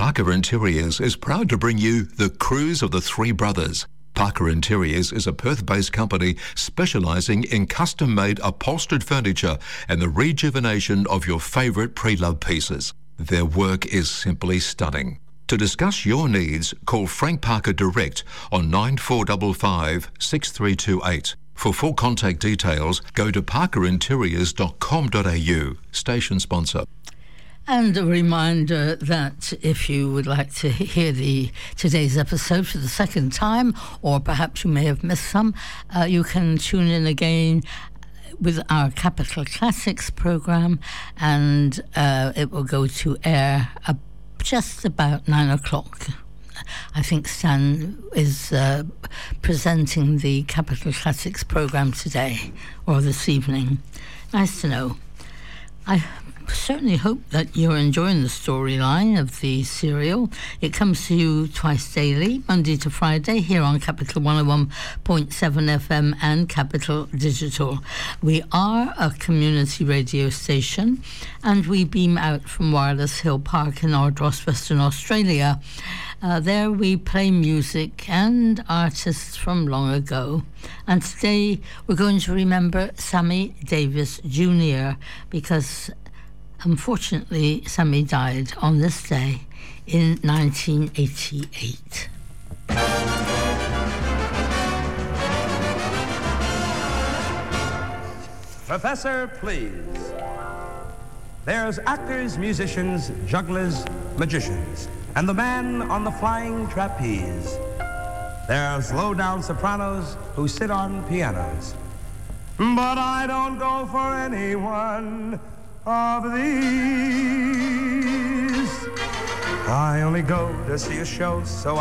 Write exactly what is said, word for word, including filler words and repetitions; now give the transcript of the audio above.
Parker Interiors is proud to bring you The Cruise of the Three Brothers. Parker Interiors is a Perth-based company specialising in custom-made upholstered furniture and the rejuvenation of your favourite pre-loved pieces. Their work is simply stunning. To discuss your needs, call Frank Parker direct on nine four five five, six three two eight. For full contact details, go to parker interiors dot com dot a u. Station sponsor. And a reminder that if you would like to hear the today's episode for the second time, or perhaps you may have missed some, uh, you can tune in again with our Capital Classics programme, and uh, it will go to air uh, just about nine o'clock. I think Stan is uh, presenting the Capital Classics programme today, or this evening. Nice to know. I certainly hope that you're enjoying the storyline of the serial. It comes to you twice daily, Monday to Friday, here on Capital one oh one point seven F M and Capital Digital. We are a community radio station, and we beam out from Wireless Hill Park in Ardross, Western Australia. Uh, there we play music and artists from long ago. And today we're going to remember Sammy Davis Junior because unfortunately, Sammy died on this day in nineteen eighty-eight. Professor, please. There's actors, musicians, jugglers, magicians, and the man on the flying trapeze. There's low-down sopranos who sit on pianos. But I don't go for anyone of these. I only go to see a show, so